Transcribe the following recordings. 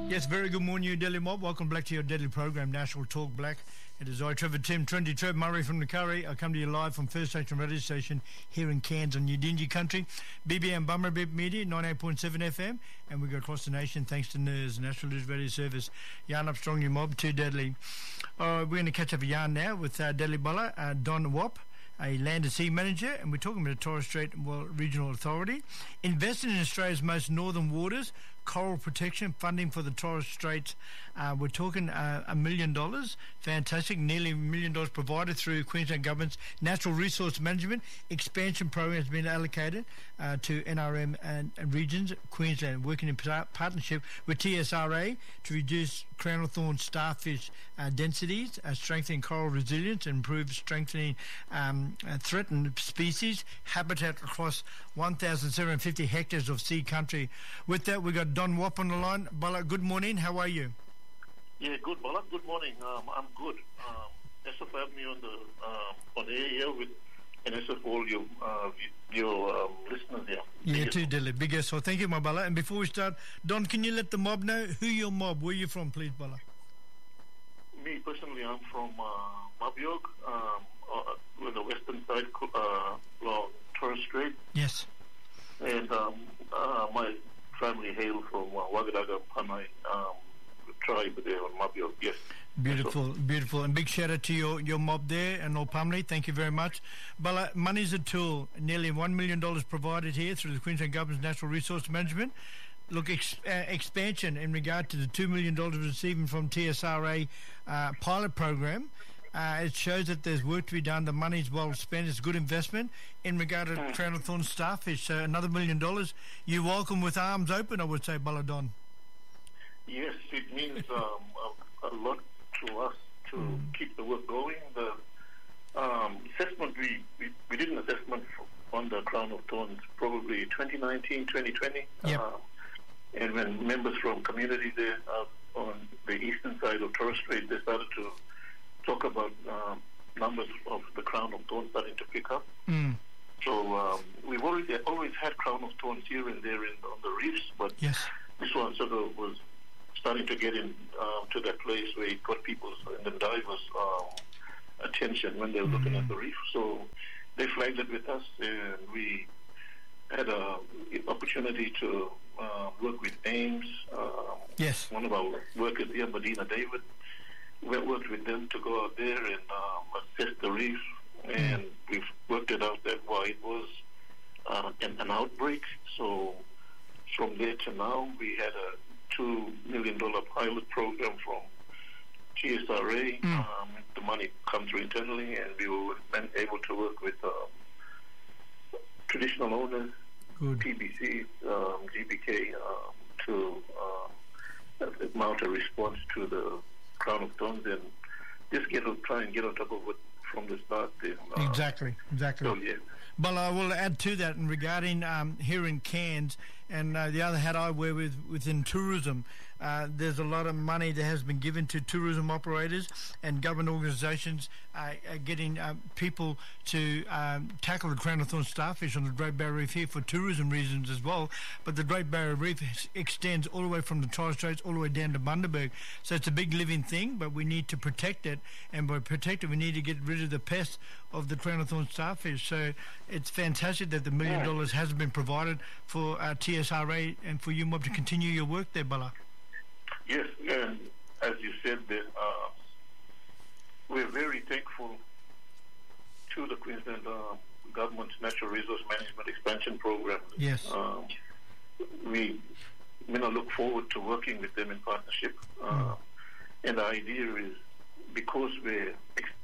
Yes, very good morning, you Delhi mob. Welcome back to your Deadly program, National Talk Black. It is I, Trevor Tim, Trendy Trev Murray from the Curry. I come to you live from First Station Radio Station here in Cairns on Udingi Country. BBM Bummerbip Media, 98.7 FM. And we go across the nation thanks to NERS, National News Radio Service. Yarn up strong, you mob, too deadly. We're going to catch up a yarn now with Deadly Bulla, Don Wap, a land and sea manager, and we're talking about the Torres Strait Regional Authority. Investing in Australia's most northern waters, coral protection, funding for the Torres Straits. We're talking $1 million. Fantastic. Nearly $1 million provided through Queensland Government's Natural Resource Management Expansion Program has been allocated to NRM and regions, Queensland, working in partnership with TSRA to reduce crown of thorns starfish densities, strengthening coral resilience, and improve strengthening threatened species habitat across 1,750 hectares of sea country. With that, we've got Don Wap on the line. Bala, good morning. How are you? Yeah, good, Bala. Good morning. I'm good. Thanks for having me on the air here with, and also for all your listeners here. Yeah, too, Dilly. Biggest. So thank you, my Bala. And before we start, Don, can you let the mob know who your mob? Where you from, please, Bala? Me personally, I'm from Mabiog, with the western side along Torres Strait. Yes. And my family hail from Wagadaga Panai tribe there on Mabiog. Yes. Beautiful, beautiful. And big shout out to your mob there and all family. Thank you very much. Bala, money's a tool. Nearly $1 million provided here through the Queensland Government's Natural Resource Management. Look, expansion in regard to the $2 million receiving from TSRA pilot program. It shows that there's work to be done. The money's well spent. It's good investment in regard to crown of thorns starfish. So another $1 million. You welcome with arms open, I would say, Baladon. Yes, it means a lot to us to keep the work going. The assessment, we did an assessment on the crown of thorns probably 2019, 2020. Yep. And when members from community there on the eastern side of Torres Strait, they started to talk about numbers of the crown of thorns starting to pick up. So we've always had crown of thorns here and there on the reefs, but yes, this one sort of was starting to get in to that place where it got people's and the divers' attention when they were looking at the reef. So they flagged it with us, and we had an opportunity to work with AIMS. Yes. One of our workers here, Medina David, we worked with them to go out there and assess the reef, and we've worked it out that while it was an outbreak. So from there to now, we had a $2 million pilot program from TSRA. The money comes through internally, and we were able to work with traditional owners, PBC, GBK, to mount a response to the crown of thorns and just try and get on top of it from the start there. Exactly. So, yeah. But I will add to that and regarding here in Cairns, and the other hat I wear within tourism, there's a lot of money that has been given to tourism operators and government organisations getting people to tackle the crown of thorns starfish on the Great Barrier Reef here for tourism reasons as well. But the Great Barrier Reef extends all the way from the Torres Straits all the way down to Bundaberg. So it's a big living thing, but we need to protect it. And by protect it, we need to get rid of the pest of the crown of thorns starfish. So it's fantastic that the $1 million has been provided for TSRA and for you mob to continue your work there, Bala. Yes, and as you said, we're very thankful to the Queensland Government's Natural Resource Management Expansion Program. Yes. We look forward to working with them in partnership. And the idea is, because we're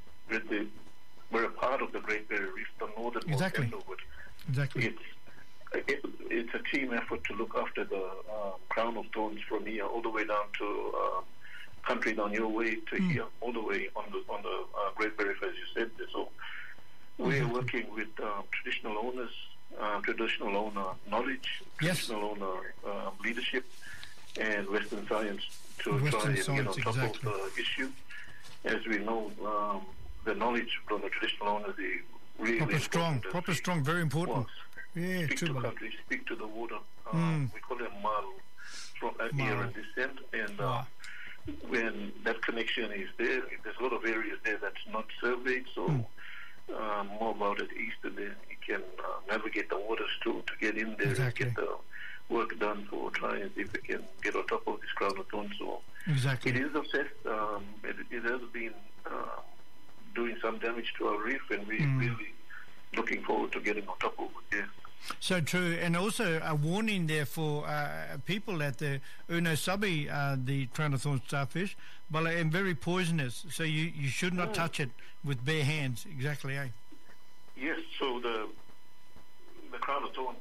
a part of the Great Barrier Reef, the northern end of it. Exactly. It's a team effort to look after the crown of thorns from here all the way down to country down your way to here, all the way on the Great Barrier Reef, as you said. So we're working with traditional owners, traditional owner knowledge, traditional owner leadership, and Western science to try and get on top of the issue. As we know, the knowledge from the traditional owners is really proper strong, very important. Speak to countries, speak to the water. We call them mal. from Iran descent, and when that connection is there, there's a lot of areas there that's not surveyed, so more about it east, and then you can navigate the waters to get in there and get the work done for trying to see if we can get on top of this crown of thorns. So it is assessed. It has been doing some damage to our reef, and we're really looking forward to getting on top of it. Yeah. So true, and also a warning there for people at the Uno Sabi, the crown of thorns starfish, and very poisonous. So you should not touch it with bare hands. Exactly, eh? Yes. So the crown of thorns,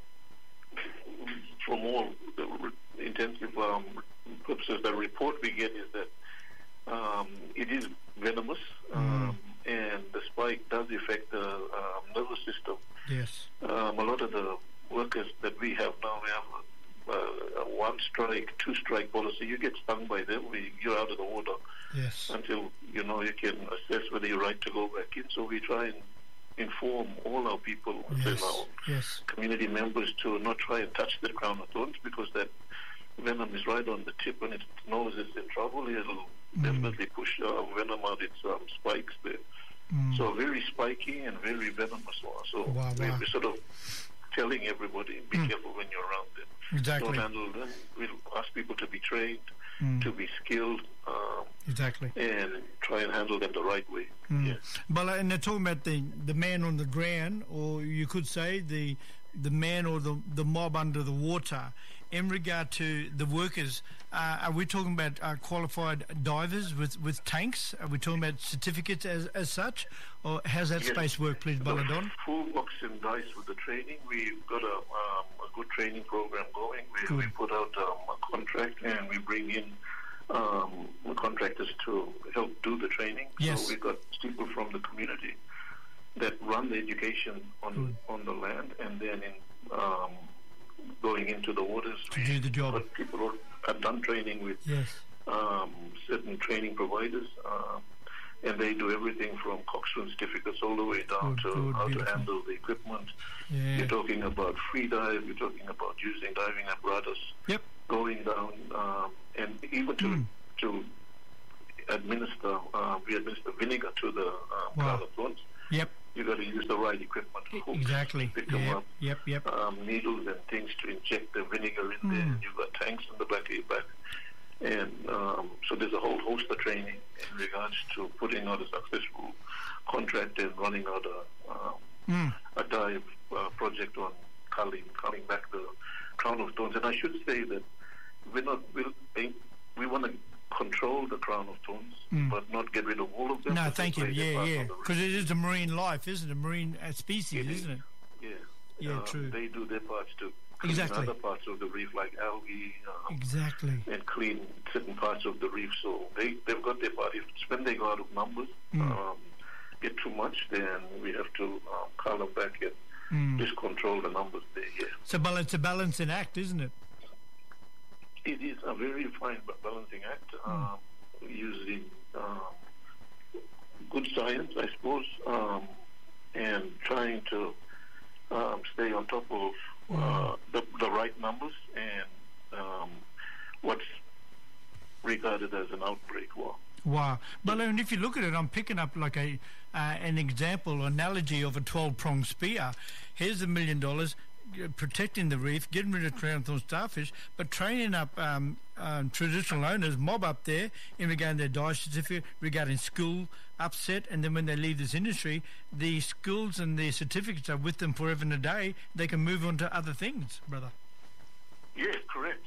for more intensive purposes, the report we get is that it is venomous, and the spike does affect the nervous system. Yes. A lot of the workers that we have now, we have a one strike, two strike policy. You get stung by them, you're out of the water. Yes. Until you can assess whether you're right to go back in. So we try and inform all our people, and our community members, to not try and touch the crown of thorns, because that venom is right on the tip. When it knows it's in trouble, it'll definitely push venom out its spikes there. So very spiky and very venomous. So we're sort of telling everybody, be careful when you're around them. Exactly. Don't handle them. We'll ask people to be trained, to be skilled, and try and handle them the right way. Yeah. But and they're talking about the man on the ground, or you could say the man or the mob under the water. In regard to the workers, are we talking about qualified divers with tanks? Are we talking about certificates as such? Or how's that space work, please, Baladon? Full box and dice with the training. We've got a good training program going. We put out a contract, and we bring in contractors to help do the training. Yes. So we've got people from the community that run the education on the land, and then going into the waters to do the job. But people who have done training with certain training providers, and they do everything from coxswain certificates all the way down to how to handle the equipment. Yeah. You're talking about free dive, you're talking about using diving apparatus, going down, and even to administer, we administer vinegar to the crown of thorns. Yep. You got to use the right equipment. Hooks, pick them up. Needles and things to inject the vinegar in there. You've got tanks in the back of your back. And so there's a whole host of training in regards to putting out a successful contract and running out a dive project on culling back the crown of thorns. And I should say that we want to control the crown of thorns, but not get rid of all of them. No, thank you. Yeah. Because it is a marine life, isn't it? A marine species, isn't it? Yeah. Yeah, true. They do their parts to clean other parts of the reef, like algae. And clean certain parts of the reef. So they've got their part. When they go out of numbers, get too much, then we have to cull them back and just control the numbers there. Yeah. So it's a balancing act, isn't it? It is a very fine balancing act, using good science, I suppose, and trying to stay on top of the right numbers and what's regarded as an outbreak. Wow. But if you look at it, I'm picking up like an example, analogy of a 12-pronged spear. Here's $1 million. Protecting the reef, getting rid of crown of thorns starfish, but training up traditional owners, mob up there in regarding their dive certificate, regarding school upset, and then when they leave this industry, the skills and their certificates are with them forever and a day. They can move on to other things, brother. Yes, correct.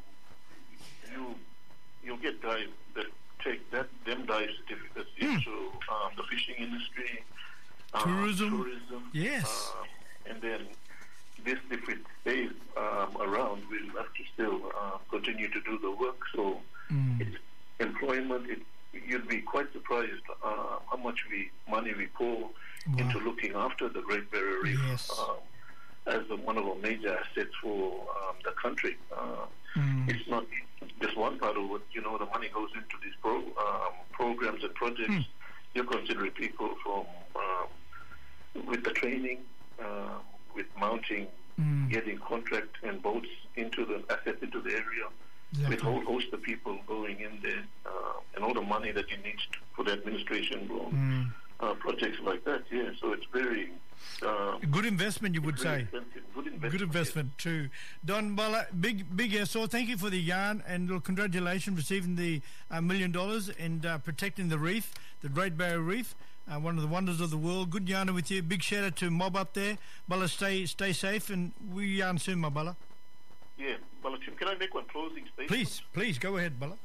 You'll get guys that take them dive certificates into the fishing industry, tourism. Yes, and then. This, if it stays around, we'll have to still continue to do the work. So it's employment. You'd be quite surprised how much money we pour into looking after the Great Barrier Reef as one of our major assets for the country. It's not just one part of it. The money goes into these programs and projects. You're considering people from with the training, with mounting getting contract and boats into the assets into the area, with a whole host of people going in there, and all the money that you need for the administration projects like that. Yeah, so it's very good investment, you would say. Good investment, too. Don Bala, big so thank you for the yarn, and congratulations receiving the $1 million and protecting the reef, the Great Barrier Reef. One of the wonders of the world. Good yarning with you. Big shout out to Mob up there. Bala, stay safe, and we yarn soon, my Bala. Yeah, Bala, can I make one closing statement? Please, go ahead, Bala.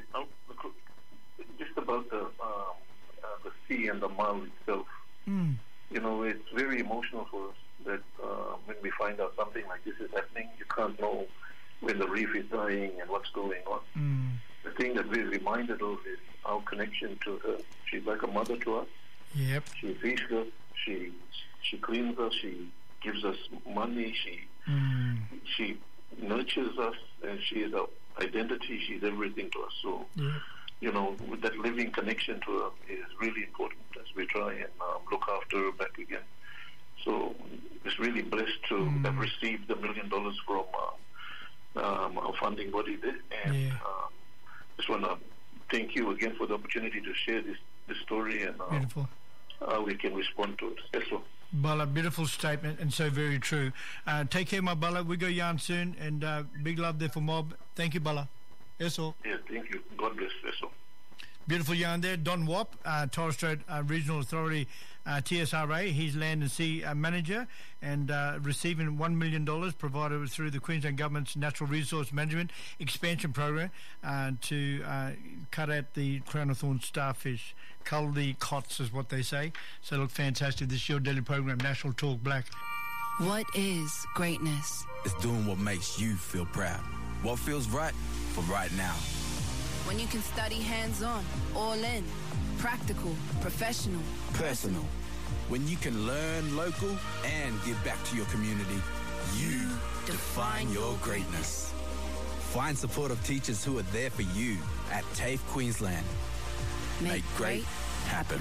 Just about the sea and the Mall itself. You know, it's very emotional for us that when we find out something like this is happening, you can't know when the reef is dying and what's going on. The thing that we're reminded of is our connection to her. She's like a mother to us. Yep. She feeds us, she cleans us, she gives us money, she nurtures us, and she is our identity, she's everything to us. So, you know, with that living connection to her is really important as we try and look after her back again. So, it's really blessed to have received $1 million from our funding body there, and just want to thank you again for the opportunity to share this story and how we can respond to it. That's all. Bala, beautiful statement and so very true. Take care, my Bala. We go yarn soon, and big love there for Mob. Thank you, Bala. That's all. Yeah, thank you. God bless. That's all. Beautiful yarn there. Don Wap, Torres Strait Regional Authority, TSRA. He's Land and Sea Manager, and receiving $1 million provided through the Queensland Government's Natural Resource Management Expansion Program to cut out the Crown of Thorns starfish. Cull the cots is what they say. So look, fantastic. This is your daily program, National Talk Black. What is greatness? It's doing what makes you feel proud. What feels right for right now. When you can study hands-on, all in, practical, professional, personal. When you can learn local and give back to your community, you define your greatness. Find supportive teachers who are there for you at TAFE Queensland. Make great happen.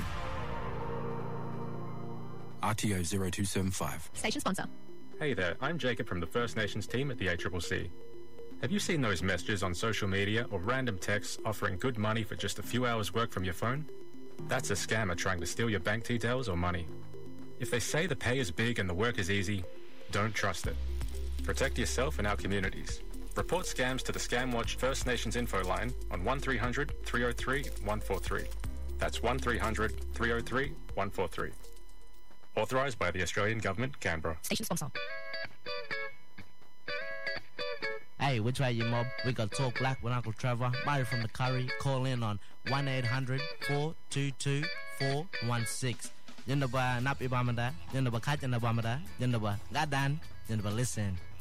RTO 0275. Station sponsor. Hey there, I'm Jacob from the First Nations team at the ACCC. Have you seen those messages on social media or random texts offering good money for just a few hours work from your phone? That's a scammer trying to steal your bank details or money. If they say the pay is big and the work is easy, don't trust it. Protect yourself and our communities. Report scams to the ScamWatch First Nations info line on 1300 303 143. That's 1300 303 143. Authorised by the Australian Government, Canberra. Station sponsor. Hey, which way you Mob? We got Talk Black with Uncle Trevor. Murray from the Curry. Call in on 1-800-422-416. Jinda ba napi bamada, jinda ba kajanda bamada, jinda ba gadan, jinda ba listen.